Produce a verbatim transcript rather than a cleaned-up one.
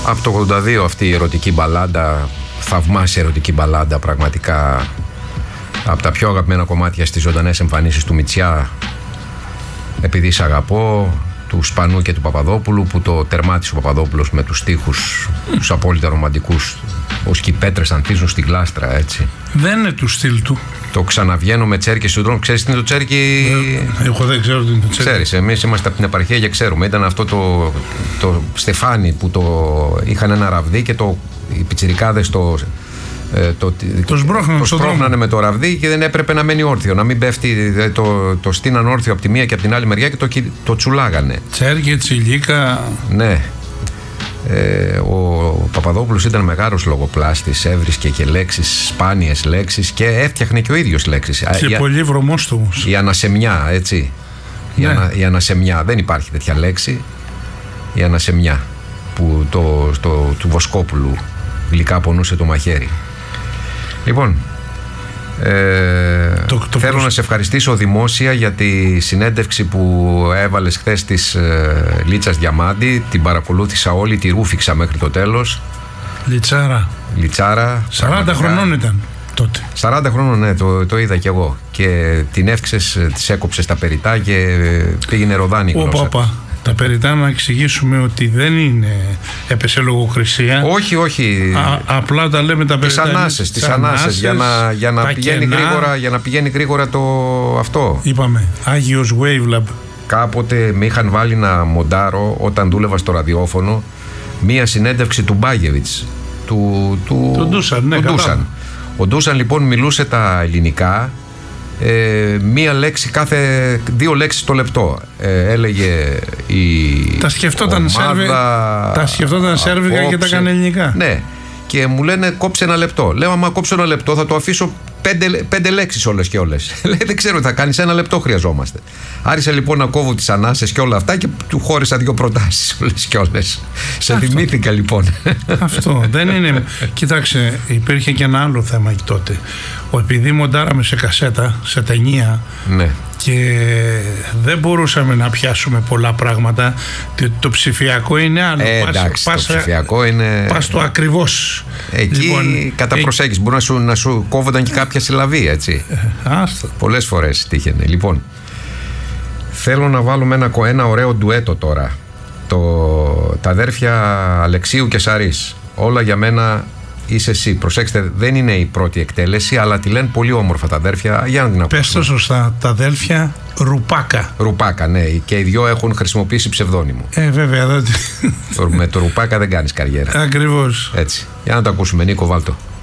Από το ογδόντα δύο αυτή η ερωτική μπαλάντα, θαυμάσια ερωτική μπαλάντα, πραγματικά από τα πιο αγαπημένα κομμάτια στις ζωντανές εμφανίσεις του Μητσιά, επειδή σ' αγαπώ, του Σπανού και του Παπαδόπουλου, που το τερμάτισε ο Παπαδόπουλος με τους στίχους τους απόλυτα ρομαντικούς, ως και οι πέτρες ανθίζουν στη γλάστρα, έτσι. Δεν είναι του στυλ του. Το ξαναβγαίνω με τσέρκι στον δρόμο. Ξέρεις τι είναι το τσέρκι? Ε, εγώ δεν ξέρω τι είναι το τσέρκι. Ξέρεις, εμείς είμαστε από την επαρχία και ξέρουμε. Ήταν αυτό το, το στεφάνι που το είχαν ένα ραβδί και το, οι πιτσιρικάδες το, ε, το, το σπρώχνανε, το σπρώχνανε με το ραβδί και δεν έπρεπε να μένει όρθιο. Να μην πέφτει, το, το στείναν όρθιο από τη μία και από την άλλη μεριά και το, το τσουλάγανε. Τσέρκι, τσιλίκα. Ναι. Ε, ο Παπαδόπουλος ήταν μεγάλος λογοπλάστης, έβρισκε και λέξεις, σπάνιες λέξεις, και έφτιαχνε και ο ίδιος λέξεις. Και η, πολύ βρωμόστομος. Η ανασεμιά, έτσι. Ναι. Η, ανα, η ανασεμιά, δεν υπάρχει τέτοια λέξη. Η ανασεμιά που το, το, του Βοσκόπουλου γλυκά πονούσε το μαχαίρι. Λοιπόν, Ε, το, το θέλω προς... να σε ευχαριστήσω δημόσια για τη συνέντευξη που έβαλες χθες της ε, Λίτσας Διαμάντη. Την παρακολούθησα όλη, τη ρούφηξα μέχρι το τέλος. Λιτσάρα. Λιτσάρα. σαράντα χρονών ήταν τότε. σαράντα χρονών, ναι, το, το είδα κι εγώ. Και την εύξες, της έκοψες τα περιτά και πήγαινε ροδάνη η γλώσσα. Όπα, τα περιτά να εξηγήσουμε ότι δεν είναι έπεσε λογοκρισία. Όχι, όχι. Α, απλά τα λέμε τα περιτά. Τις ανάσες, τις ανάσες, για να, για, να πηγαίνει γρήγορα, για να πηγαίνει γρήγορα το αυτό. Είπαμε, Άγιος Wavelab. Κάποτε με είχαν βάλει να μοντάρω όταν δούλευα στο ραδιόφωνο μία συνέντευξη του Μπάγεβιτς. Του, του, του Ντούσαν, ναι, του Ντούσαν. Ο Ντούσαν λοιπόν μιλούσε τα ελληνικά. Ε, μία λέξη κάθε δύο λέξεις το λεπτό. Ε, έλεγε η τα σκεφτόταν ομάδα, σέρβι, τα σκεφτόταν σέρβικα και τα έκανε ελληνικά. Ναι, και μου λένε κόψε ένα λεπτό. Λέω άμα κόψω ένα λεπτό θα το αφήσω πέντε, πέντε λέξεις όλες και όλες. Λέει δεν ξέρω τι θα κάνεις, ένα λεπτό χρειαζόμαστε. Άρχισε λοιπόν να κόβω τις ανάσες και όλα αυτά και του χώρισα δύο προτάσεις όλες και όλες. Σε θυμήθηκα λοιπόν. Αυτό δεν είναι. Κοιτάξτε, υπήρχε και ένα άλλο θέμα τότε. Ο, επειδή μοντάραμε σε κασέτα, σε ταινία, ναι, και δεν μπορούσαμε να πιάσουμε πολλά πράγματα. Το, το ψηφιακό είναι άλλο. Ε, πας, εντάξει, πας, το ψηφιακό είναι... Πας το ακριβώς. Εκεί λοιπόν, κατά ε... προσέγγιση μπορεί να σου, να σου κόβονταν και κάποια συλλαβή, έτσι. Ε, άστο. Πολλές φορές τύχαινε. Λοιπόν, θέλω να βάλουμε ένα, ένα ωραίο ντουέτο τώρα. Το, τα αδέρφια Αλεξίου και Σαρής. Όλα για μένα είσαι εσύ. Προσέξτε, δεν είναι η πρώτη εκτέλεση, αλλά τη λένε πολύ όμορφα τα αδέρφια. Για να την ακούσουμε. Πες το σωστά. Τα αδέρφια Ρουπάκα. Ρουπάκα, ναι. Και οι δυο έχουν χρησιμοποιήσει ψευδόνυμο. Ε, βέβαια. Δεν... Με το Ρουπάκα δεν κάνεις καριέρα. Ακριβώς. Έτσι. Για να το ακούσουμε. Νίκο, βάλτο.